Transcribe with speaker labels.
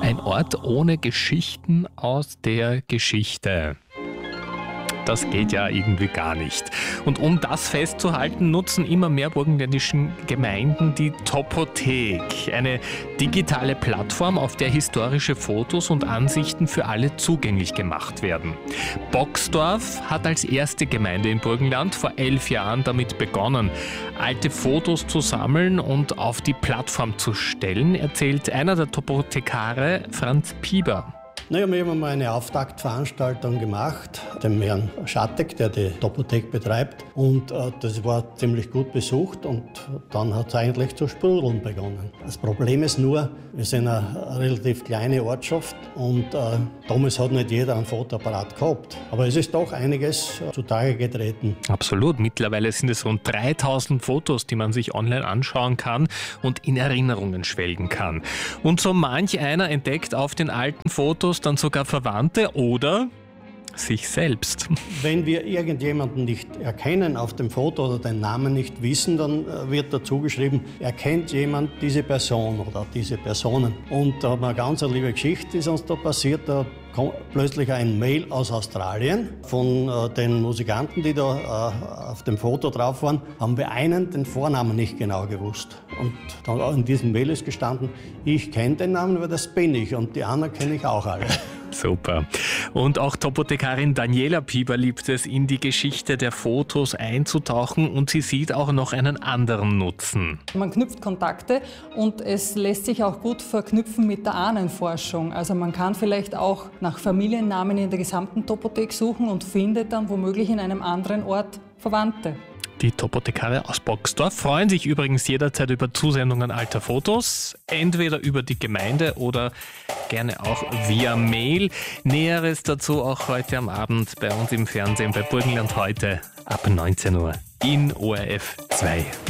Speaker 1: Ein Ort ohne Geschichten aus der Geschichte. Das geht ja irgendwie gar nicht. Und um das festzuhalten, nutzen immer mehr burgenländischen Gemeinden die Topothek, eine digitale Plattform, auf der historische Fotos und Ansichten für alle zugänglich gemacht werden. Boxdorf hat als erste Gemeinde im Burgenland vor 11 Jahren damit begonnen, alte Fotos zu sammeln und auf die Plattform zu stellen, erzählt einer der Topothekare, Franz Pieber.
Speaker 2: Wir haben einmal eine Auftaktveranstaltung gemacht, dem Herrn Schattek, der die Topothek betreibt. Und das war ziemlich gut besucht und dann hat es eigentlich zu sprudeln begonnen. Das Problem ist nur, wir sind eine relativ kleine Ortschaft und damals hat nicht jeder einen Fotoapparat gehabt. Aber es ist doch einiges zutage getreten.
Speaker 1: Absolut. Mittlerweile sind es rund 3000 Fotos, die man sich online anschauen kann und in Erinnerungen schwelgen kann. Und so manch einer entdeckt auf den alten Fotos dann sogar Verwandte oder sich selbst.
Speaker 2: Wenn wir irgendjemanden nicht erkennen auf dem Foto oder den Namen nicht wissen, dann wird dazu geschrieben, erkennt jemand diese Person oder diese Personen. Und da haben wir eine ganz liebe Geschichte, ist uns da passiert. Da kommt plötzlich ein Mail aus Australien von den Musikanten, die da auf dem Foto drauf waren, haben wir einen den Vornamen nicht genau gewusst. Und dann in diesem Mail ist gestanden, ich kenne den Namen, weil das bin ich und die anderen kenne ich auch alle.
Speaker 1: Super. Und auch Topothekarin Daniela Pieber liebt es, in die Geschichte der Fotos einzutauchen und sie sieht auch noch einen anderen Nutzen.
Speaker 3: Man knüpft Kontakte und es lässt sich auch gut verknüpfen mit der Ahnenforschung. Also man kann vielleicht auch nach Familiennamen in der gesamten Topothek suchen und findet dann womöglich in einem anderen Ort Verwandte.
Speaker 1: Die Topothekare aus Boxdorf freuen sich übrigens jederzeit über Zusendungen alter Fotos, entweder über die Gemeinde oder gerne auch via Mail. Näheres dazu auch heute am Abend bei uns im Fernsehen bei Burgenland heute ab 19 Uhr in ORF 2.